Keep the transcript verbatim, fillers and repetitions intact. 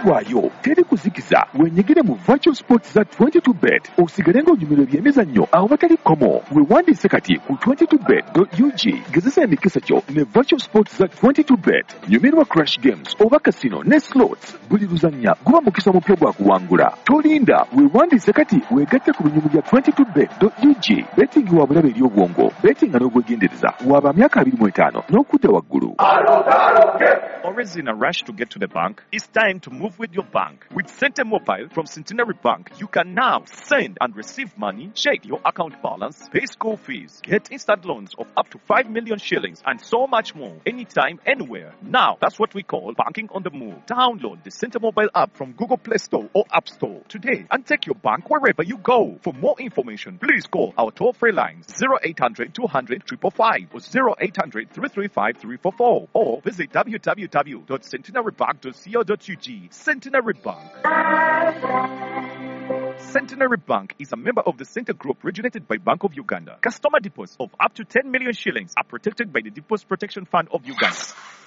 tewaayo teri kuzikiza wenyigire mu virtual sports za twenty-two bet osigale ng'onyumirwa ebyemizannyo awo batali komo weewandiise kati ku twenty-two bet dot u g gezesa emikisa gyo ne virtual sports za twenty-two bet nyumirwa crash games oba casino ne slots buli luzannya guba mukisa mupya gwa kuwangula tolinda weewandiise kati weegatte ku binyumu bya twenty-two bet dot u g betting wa bulabe eri obwongo bettinga n'obwegendereza waba myaka abiri mu etaano n'okudda waggulu. Always in a rush to get to the bank? It's time to move with your bank. With Cente Mobile from Centenary Bank, you can now send and receive money, check your account balance, pay school fees, get instant loans of up to five million shillings, and so much more, anytime, anywhere. Now, that's what we call banking on the move. Download the Cente Mobile app from Google Play Store or App Store today and take your bank wherever you go. For more information, please call our toll-free lines zero eight hundred two hundred five five five or zero eight hundred three three five three four four or visit w w w dot centenary bank dot co dot u g. Centenary Bank. Centenary Bank is a member of the Center Group originated by Bank of Uganda. Customer deposits of up to ten million shillings are protected by the Deposit Protection Fund of Uganda.